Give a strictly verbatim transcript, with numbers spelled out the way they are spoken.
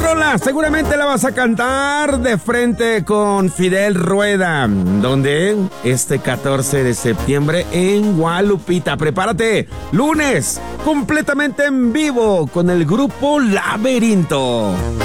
rola seguramente la vas a cantar de frente con Fidel Rueda, donde este catorce de septiembre en Guadalupita. Prepárate, lunes, completamente en vivo con el grupo Laberinto.